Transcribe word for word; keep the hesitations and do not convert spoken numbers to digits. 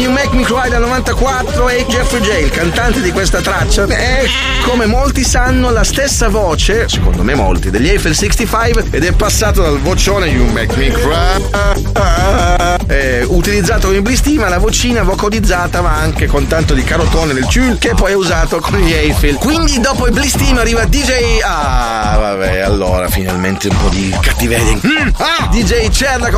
You Make Me Cry del novantaquattro e Jeffrey J, il cantante di questa traccia, è, come molti sanno, la stessa voce, secondo me molti, degli Eiffel sessantacinque, ed è passato dal vocione You Make Me Cry, eh, utilizzato con i Blistima, la vocina vocalizzata ma anche con tanto di carotone del ciul, che poi è usato con gli Eiffel. Quindi dopo i Blistima arriva D J, ah vabbè, allora finalmente un po' di cattiveria. Mm, ah, D J Cerla con